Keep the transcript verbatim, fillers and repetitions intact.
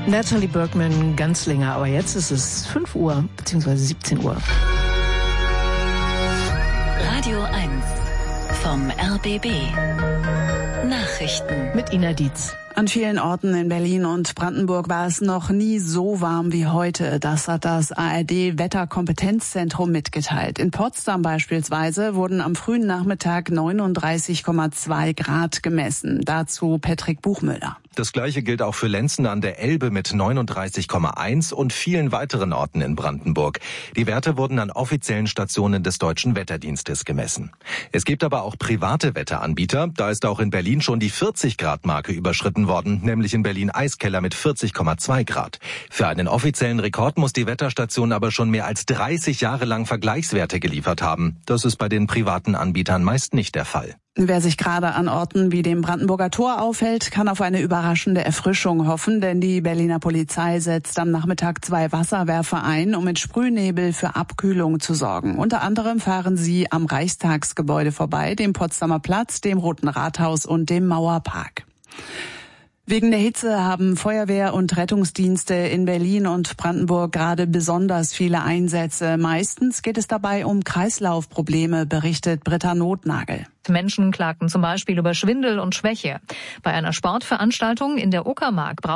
Natalie Bergman, Ganzlinger, aber jetzt ist es fünf Uhr bzw. siebzehn Uhr. Radio eins vom R B B. Nachrichten Mit Ina Dietz. An vielen Orten in Berlin und Brandenburg war es noch nie so warm wie heute. Das hat das A R D-Wetterkompetenzzentrum mitgeteilt. In Potsdam beispielsweise wurden am frühen Nachmittag neununddreißig Komma zwei Grad gemessen. Dazu Patrick Buchmüller. Das Gleiche gilt auch für Lenzen an der Elbe mit neununddreißig Komma eins und vielen weiteren Orten in Brandenburg. Die Werte wurden an offiziellen Stationen des Deutschen Wetterdienstes gemessen. Es gibt aber auch private Wetteranbieter. Da ist auch in Berlin schon die vierzig Grad Marke überschritten worden, nämlich in Berlin Eiskeller mit vierzig Komma zwei Grad. Für einen offiziellen Rekord muss die Wetterstation aber schon mehr als dreißig Jahre lang Vergleichswerte geliefert haben. Das ist bei den privaten Anbietern meist nicht der Fall. Wer sich gerade an Orten wie dem Brandenburger Tor aufhält, kann auf eine überraschende Erfrischung hoffen, denn die Berliner Polizei setzt am Nachmittag zwei Wasserwerfer ein, um mit Sprühnebel für Abkühlung zu sorgen. Unter anderem fahren sie am Reichstagsgebäude vorbei, dem Potsdamer Platz, dem Roten Rathaus und dem Mauerpark. Wegen der Hitze haben Feuerwehr und Rettungsdienste in Berlin und Brandenburg gerade besonders viele Einsätze. Meistens geht es dabei um Kreislaufprobleme, berichtet Britta Notnagel. Menschen klagten zum Beispiel über Schwindel und Schwäche. Bei einer Sportveranstaltung in der Uckermark